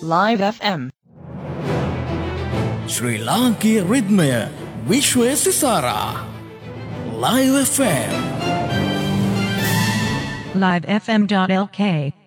Live FM ශ්‍රී ලාංකීය රිද්මය විශ්වය සිසාරා Live FM livefm.lk